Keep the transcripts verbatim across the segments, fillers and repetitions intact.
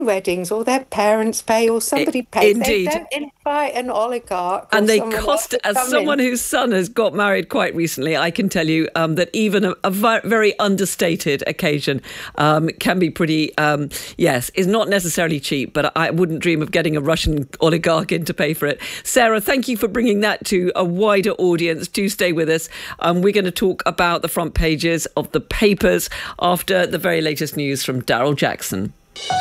weddings, or their parents pay, or somebody pays. Indeed. They don't invite an oligarch. And they cost, as someone in. whose son has got married quite recently, I can tell you um, that even a, a very understated occasion um, can be pretty, um, yes, is not necessarily cheap, but I wouldn't dream of getting a Russian oligarch in to pay for it. Sarah, thank you for bringing that to a wider audience. Do stay with us. Um, we're going to talk about the front pages of the papers after the very latest news from Daryl Jackson.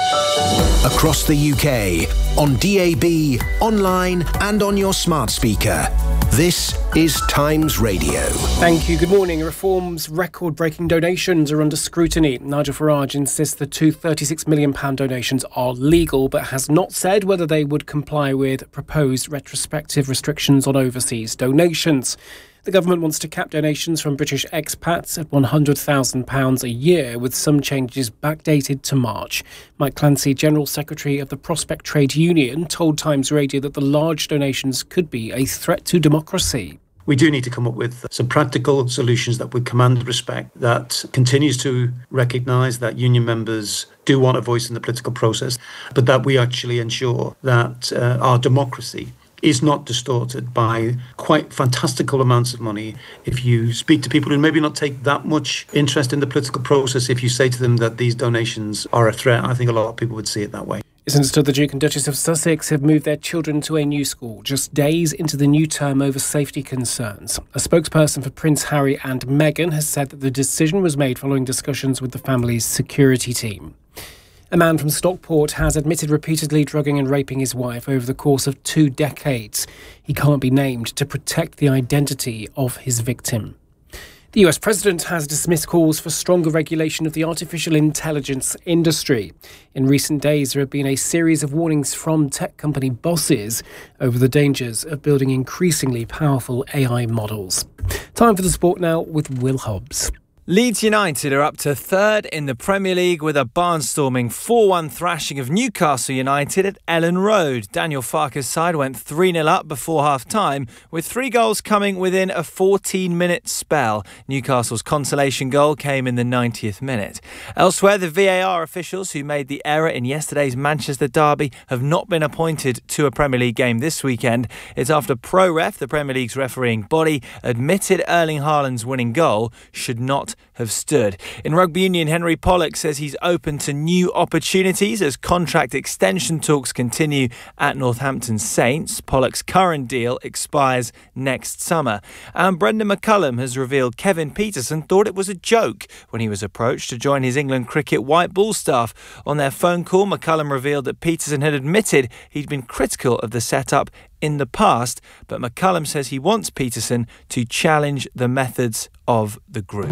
Across the U K, on D A B, online and on your smart speaker. This is Times Radio. Thank you. Good morning. Reform's record-breaking donations are under scrutiny. Nigel Farage insists the two thirty-six million pounds donations are legal, but has not said whether they would comply with proposed retrospective restrictions on overseas donations. The government wants to cap donations from British expats at one hundred thousand pounds a year, with some changes backdated to March. Mike Clancy, General Secretary of the Prospect Trade Union, told Times Radio that the large donations could be a threat to democracy. We do need to come up with some practical solutions that would command respect, that continues to recognise that union members do want a voice in the political process, but that we actually ensure that uh, our democracy is not distorted by quite fantastical amounts of money. If you speak to people who maybe not take that much interest in the political process, if you say to them that these donations are a threat, I think a lot of people would see it that way. It's understood the Duke and Duchess of Sussex have moved their children to a new school just days into the new term over safety concerns. A spokesperson for Prince Harry and Meghan has said that the decision was made following discussions with the family's security team. A man from Stockport has admitted repeatedly drugging and raping his wife over the course of two decades. He can't be named to protect the identity of his victim. The U S president has dismissed calls for stronger regulation of the artificial intelligence industry. In recent days, there have been a series of warnings from tech company bosses over the dangers of building increasingly powerful A I models. Time for the sport now with Will Hobbs. Leeds United are up to third in the Premier League with a barnstorming four one thrashing of Newcastle United at Ellen Road. Daniel Farke's side went three nil up before half-time, with three goals coming within a fourteen-minute spell. Newcastle's consolation goal came in the ninetieth minute. Elsewhere, the V A R officials who made the error in yesterday's Manchester derby have not been appointed to a Premier League game this weekend. It's after ProRef, the Premier League's refereeing body, admitted Erling Haaland's winning goal should not have stood. In rugby union, Henry Pollock says he's open to new opportunities as contract extension talks continue at Northampton Saints. Pollock's current deal expires next summer. And Brendan McCullum has revealed Kevin Pietersen thought it was a joke when he was approached to join his England cricket white ball staff. On their phone call, McCullum revealed that Pietersen had admitted he'd been critical of the setup in the past, but McCullum says he wants Pietersen to challenge the methods of the group.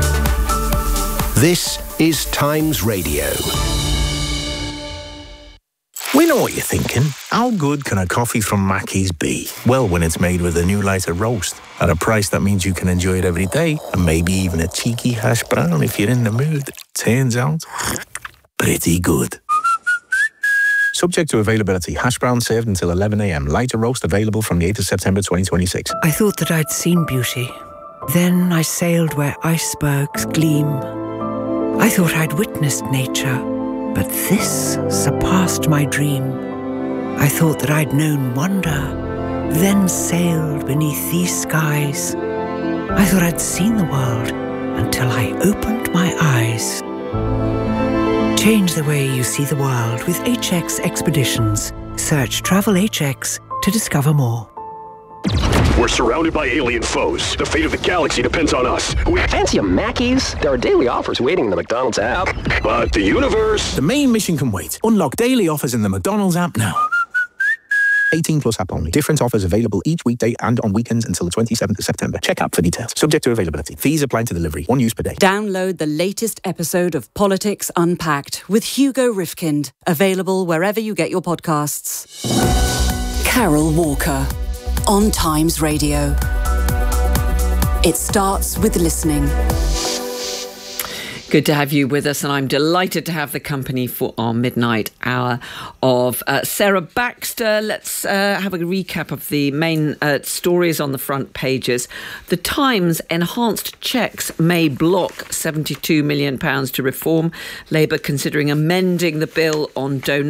This is Times Radio. We know what you're thinking. How good can a coffee from Mackey's be? Well, when it's made with a new lighter roast at a price that means you can enjoy it every day, and maybe even a cheeky hash brown if you're in the mood. Turns out, pretty good. Subject to availability. Hash brown served until eleven a.m. Lighter roast available from the eighth of September twenty twenty-six. I thought that I'd seen beauty. Then I sailed where icebergs gleam. I thought I'd witnessed nature, but this surpassed my dream. I thought that I'd known wonder, then sailed beneath these skies. I thought I'd seen the world until I opened my eyes. Change the way you see the world with H X Expeditions. Search Travel H X to discover more. We're surrounded by alien foes. The fate of the galaxy depends on us. We fancy a Mackey's? There are daily offers waiting in the McDonald's app. But the universe... The main mission can wait. Unlock daily offers in the McDonald's app now. eighteen plus app only. Different offers available each weekday and on weekends until the twenty-seventh of September. Check app for details. Subject to availability. Fees apply to delivery. One use per day. Download the latest episode of Politics Unpacked with Hugo Rifkind. Available wherever you get your podcasts. Carol Walker on Times Radio. It starts with listening. Good to have you with us, and I'm delighted to have the company for our midnight hour of uh, Sarah Baxter. Let's uh, have a recap of the main uh, stories on the front pages. The Times: enhanced checks may block seventy-two million pounds to reform. Labour considering amending the bill on donation.